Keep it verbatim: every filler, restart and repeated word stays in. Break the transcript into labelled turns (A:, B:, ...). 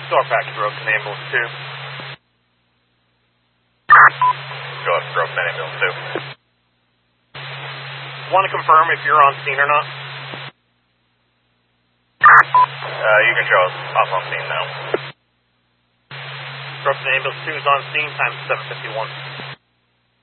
A: Store package, Groveton Ambulance two.
B: Go ahead, Groveton Ambulance two.
A: Want to confirm if you're on scene or not?
B: Uh, you can show us off on scene now.
A: Groveton Ambulance two is on scene, time seven fifty-one.